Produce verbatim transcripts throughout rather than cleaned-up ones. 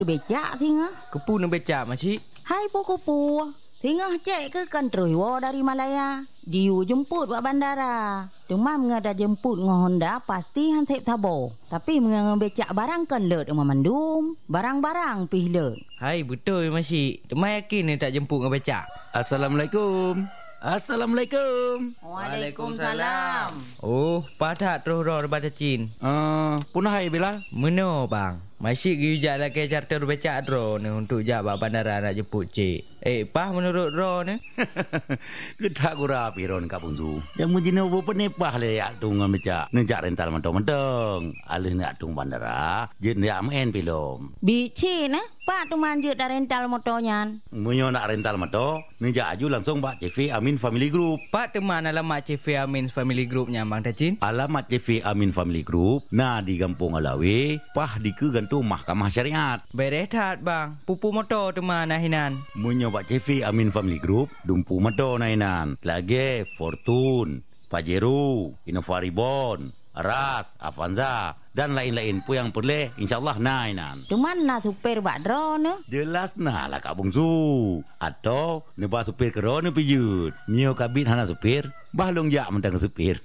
Becak thinga. Kepu nak becak masih. Hai puku-pu. Thinga cek ke country war dari Malaya. Diu jemput buat bandara. Cuma mengada jemput dengan Honda pasti hansip sabo. Tapi mengada becak barang kan let dengan mandum. Barang-barang pih let. Hai betul masih. Temai yakin ni tak jemput dengan becak. Assalamualaikum. Assalamualaikum. Waalaikumsalam. Oh, padat terus roh daripada Chin. Uh, punah hai Bilal. Meno bang. Masih gijak lagi charter becak ro ni untuk jak bak bandara nak jemput cik. Eh, pah menurut ro ni? Kedak gura piron ka punju. Yang mujine opo penepah le yak tung becak. Nejak rental mentong-mentong. Alih nak tung bandara, je nak main pilom. Bici nah, pak tu manjut dah rental motornya. Munyo nak rental motor, nejak aju langsung bak C V Amin Family Group. Pak teman alamat C V Amin Family Group nya bang Tacin. Alamat C V Amin Family Group nah di Kampung Alawi, pah di ke gantung Mahkamah Syariat. Berehat bang, pupu motor teman nahinan. Munyo bak C V Amin Family Group, dumpu motor nahinan. Lagi Fortune, Pajero, Innova Reborn, Aras, Avanza dan lain-lain pun yang perlu insyaallah nahinan. Cuman na supir bak dro ne? Jelas nah lah Kak Bungsu. Atau nebah supir kero ne pijut. Nyo kabit hana supir, bahlong jak mentang supir.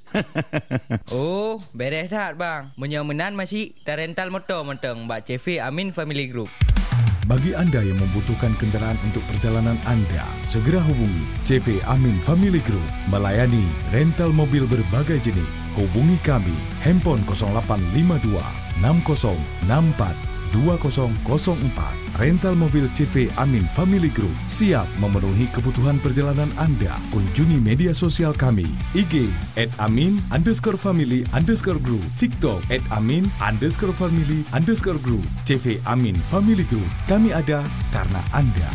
Oh, berehat bang. Menyomenan masih tar rental motor mentang bak C V Amin Family Group. Bagi anda yang membutuhkan kenderaan untuk perjalanan anda, segera hubungi C V Amin Family Group melayani rental mobil berbagai jenis. Hubungi kami handphone kosong lapan lima dua enam kosong enam empat dua kosong kosong empat. Rental mobil C V Amin Family Group siap memenuhi kebutuhan perjalanan anda. Kunjungi media sosial kami I G at amin underscore family underscore group, TikTok at amin underscore family underscore group. C V Amin Family Group, kami ada karena anda.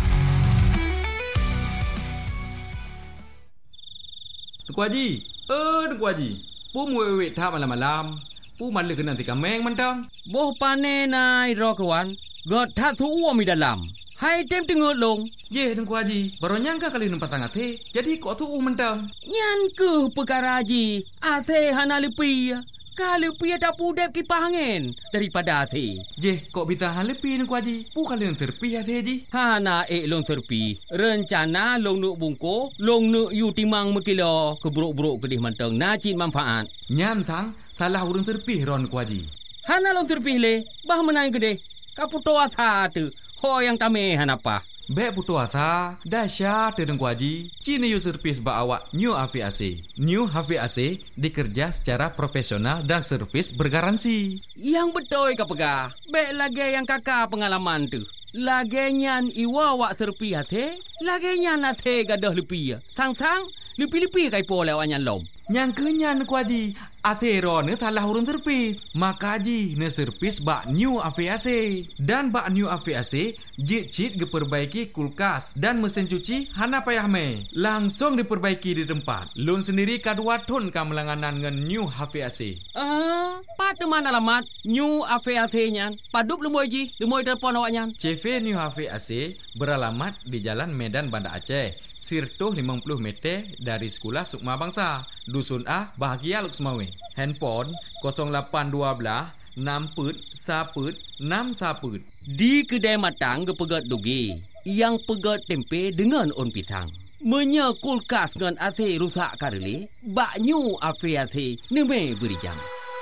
Tuku Haji, eh Tuku Haji, pu muwek tak malam-malam. Pu malu kena tika meng mentang. Boh pane nai ro kawan. God tak tu uam di dalam. Hai tem tengok long. Ye Tuku Haji, baru nyangka kali nampak sangat he. Jadi kok tu u mentang. Nyan ke perkara Haji. Ase hana lepi. Kalau pi tak pudep kipas angin daripada ase. Je, kok bisa hal lepi Tuku Haji. Pu kali yang terpi ase Haji. Hana ek long terpi. Rencana long nuk bungko, long nuk yu timang mekilo ke buruk-buruk kedih mentang nacin manfaat. Nyan sang salah urang terpih ron Tuku Haji. Hana long terpih le, bah menang kedih. Kaputo asa tu, ho yang tame hanapa. Bek putu asa, dahsyat Tuku Haji. Cina yu servis ba awak New H V A C. New H V A C dikerja secara profesional dan servis bergaransi. Yang betul ka pegah. Bek lagi yang kakak pengalaman tu. Lagi nyan iwa wak serpi hati, lagi nyan hati gadah lepi. Sang-sang, lepi-lepi kai po lewat nyan lom. Yang kenyan Tuku Haji, asero ne talah urun terpis. Maka Haji ne servis bak New H V A C. Dan bak New H V A C, jit-jit diperbaiki kulkas dan mesin cuci hana payah me. Langsung diperbaiki di tempat. Lun sendiri kadua ton ka melanganan dengan New H V A C. Ah, pat teman alamat New H V A C nyan. Padup lemoi Haji, lemoi telefon awak nyan. C V New H V A C beralamat di Jalan Medan Banda Aceh. Sirtuh lima puluh meter dari Sekolah Sukma Bangsa. Dusun A, Bahagia Luksmawe. Handphone kosong lapan dua enam put saput enam saput. Di kedai matang ke pegat dugi. Yang pegat tempe dengan on pisang. Menya kulkas dengan A C rusak kareli. Bak New H V A C neme beri jam.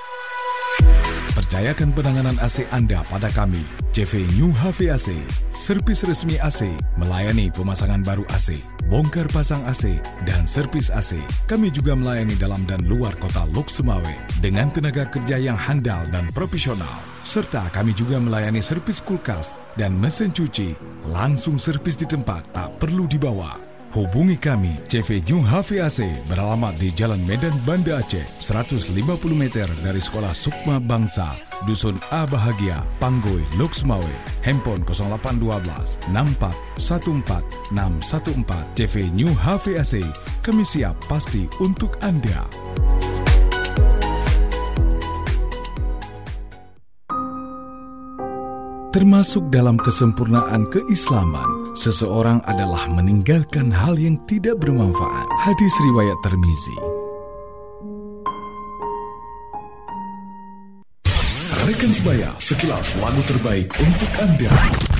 Percayakan penanganan A C anda pada kami. C V New H V A C, servis resmi A C, melayani pemasangan baru A C, bongkar pasang A C dan servis A C. Kami juga melayani dalam dan luar kota Lok Sumawe dengan tenaga kerja yang handal dan profesional. Serta kami juga melayani servis kulkas dan mesin cuci. Langsung servis di tempat, tak perlu dibawa. Hubungi kami, C V New H V A C beralamat di Jalan Medan Banda Aceh, seratus lima puluh meter dari Sekolah Sukma Bangsa, Dusun A Bahagia, Panggoi, Lok Sumawe. Handphone kosong lapan dua enam empat satu empat enam satu empat. C V New H V A C, kami siap pasti untuk anda. Termasuk dalam kesempurnaan keislaman, seseorang adalah meninggalkan hal yang tidak bermanfaat. Hadis riwayat Tirmizi. Tekan Sebaya, sekilas lagu terbaik untuk Anda.